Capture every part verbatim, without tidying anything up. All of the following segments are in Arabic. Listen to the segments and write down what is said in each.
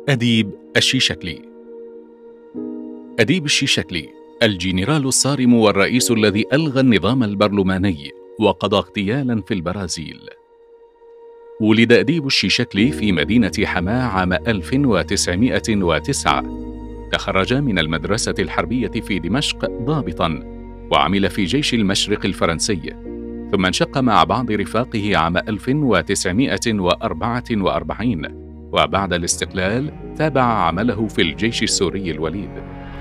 أديب الشيشكلي. أديب الشيشكلي الجنرال الصارم والرئيس الذي ألغى النظام البرلماني وقضى اغتيالا في البرازيل. ولد أديب الشيشكلي في مدينة حماة عام ألف وتسعمائة وتسعة. تخرج من المدرسة الحربية في دمشق ضابطا، وعمل في جيش المشرق الفرنسي، ثم انشق مع بعض رفاقه عام ألف وتسعمائة وأربعة وأربعين، وبعد الاستقلال تابع عمله في الجيش السوري الوليد.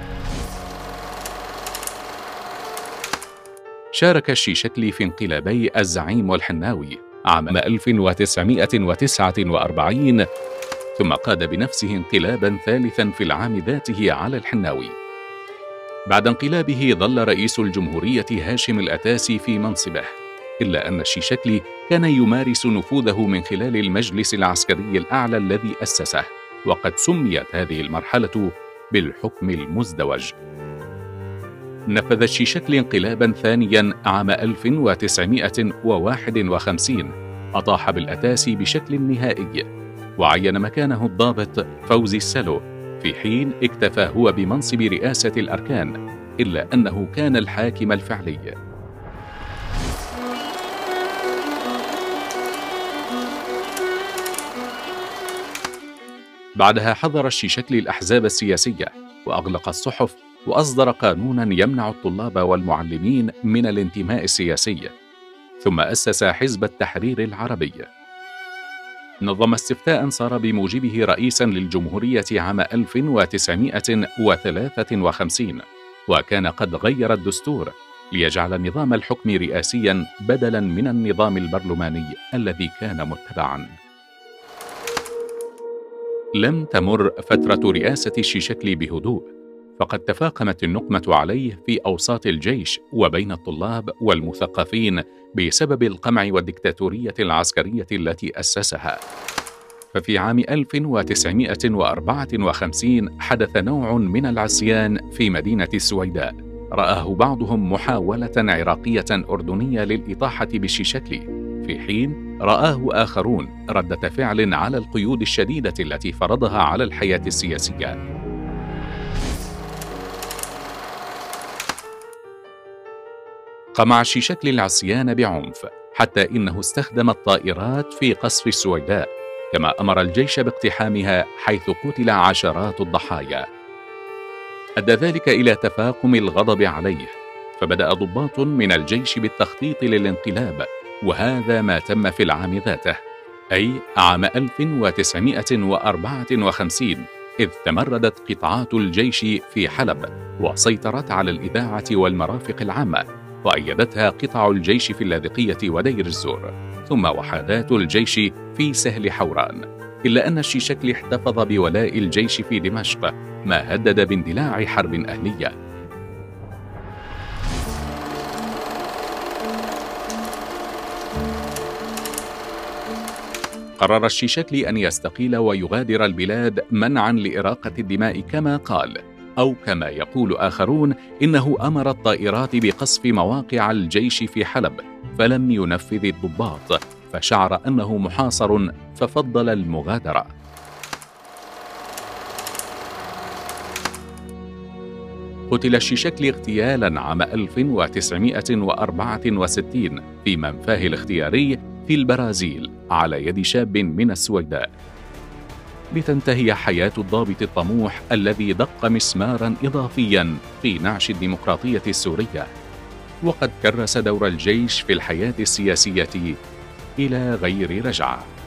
شارك الشيشكلي في انقلابي الزعيم والحناوي عام ألف وتسعمائة وتسعة وأربعين، ثم قاد بنفسه انقلابا ثالثا في العام ذاته على الحناوي. بعد انقلابه ظل رئيس الجمهورية هاشم الأتاسي في منصبه، إلا أن الشيشكلي كان يمارس نفوذه من خلال المجلس العسكري الأعلى الذي أسسه، وقد سميت هذه المرحلة بالحكم المزدوج. نفذ الشيشكلي انقلابا ثانيا عام ألف وتسعمائة وواحد وخمسين أطاح بالأتاسي بشكل نهائي، وعين مكانه الضابط فوزي السلو، في حين اكتفى هو بمنصب رئاسة الأركان، إلا أنه كان الحاكم الفعلي. بعدها حظر الشيشكلي الأحزاب السياسية، وأغلق الصحف، وأصدر قانونا يمنع الطلاب والمعلمين من الانتماء السياسي، ثم أسس حزب التحرير العربي. نظم استفتاء صار بموجبه رئيسا للجمهورية عام ألف وتسعمائة وثلاثة وخمسين، وكان قد غير الدستور ليجعل نظام الحكم رئاسيا بدلا من النظام البرلماني الذي كان متبعا. لم تمر فترة رئاسة الشيشكلي بهدوء، فقد تفاقمت النقمة عليه في أوساط الجيش وبين الطلاب والمثقفين بسبب القمع والدكتاتورية العسكرية التي أسسها. ففي عام ألف وتسعمائة وأربعة وخمسين حدث نوع من العصيان في مدينة السويداء، رآه بعضهم محاولة عراقية أردنية للإطاحة بالشيشكلي، في حين رآه آخرون ردة فعل على القيود الشديدة التي فرضها على الحياة السياسية. قمع الشيشكلي العصيان بعنف، حتى إنه استخدم الطائرات في قصف السويداء، كما أمر الجيش باقتحامها حيث قتل عشرات الضحايا. أدى ذلك إلى تفاقم الغضب عليه، فبدأ ضباط من الجيش بالتخطيط للانقلاب، وهذا ما تم في العام ذاته، أي عام ألف وتسعمائة وأربعة وخمسين، إذ تمردت قطاعات الجيش في حلب وسيطرت على الإذاعة والمرافق العامة، وأيدتها قطع الجيش في اللاذقية ودير الزور، ثم وحدات الجيش في سهل حوران، إلا أن الشيشكلي احتفظ بولاء الجيش في دمشق، ما هدد باندلاع حرب أهلية. قرر الشيشكلي أن يستقيل ويغادر البلاد منعا لإراقة الدماء كما قال، أو كما يقول آخرون إنه أمر الطائرات بقصف مواقع الجيش في حلب، فلم ينفذ الضباط، فشعر أنه محاصر ففضل المغادرة. قتل الشيشكلي اغتيالا عام ألف وتسعمائة وأربعة وستين في منفاه الاختياري في البرازيل على يد شاب من السويداء، لتنتهي حياة الضابط الطموح الذي دق مسمارا إضافيا في نعش الديمقراطية السورية، وقد كرس دور الجيش في الحياة السياسية إلى غير رجعة.